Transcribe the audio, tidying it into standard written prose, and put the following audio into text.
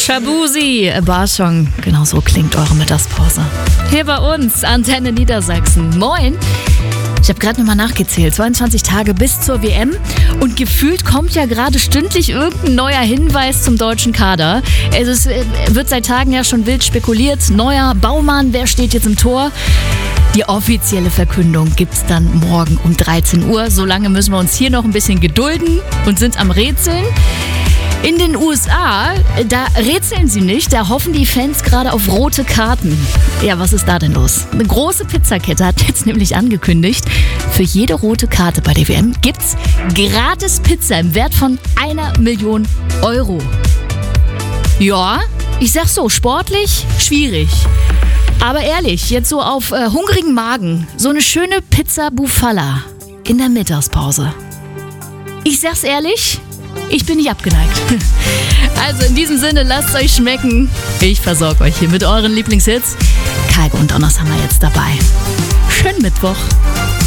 Shabuzi, Barsong, genau so klingt eure Mittagspause. Hier bei uns, Antenne Niedersachsen. Moin! Ich habe gerade nochmal nachgezählt, 22 Tage bis zur WM und gefühlt kommt ja gerade stündlich irgendein neuer Hinweis zum deutschen Kader. Es wird seit Tagen ja schon wild spekuliert, neuer Baumann, wer steht jetzt im Tor? Die offizielle Verkündung gibt's dann morgen um 13 Uhr. Solange müssen wir uns hier noch ein bisschen gedulden und sind am Rätseln. In den USA, da rätseln sie nicht, da hoffen die Fans gerade auf rote Karten. Ja, was ist da denn los? Eine große Pizzakette hat jetzt nämlich angekündigt, für jede rote Karte bei der WM gibt's gratis Pizza im Wert von 1 Million Euro. Ja, ich sag so, sportlich schwierig. Aber ehrlich, jetzt so auf hungrigen Magen, so eine schöne Pizza Bufala in der Mittagspause. Ich sag's ehrlich, ich bin nicht abgeneigt. Also in diesem Sinne, lasst euch schmecken. Ich versorge euch hier mit euren Lieblingshits. Kalbe und Donners haben wir jetzt dabei. Schönen Mittwoch.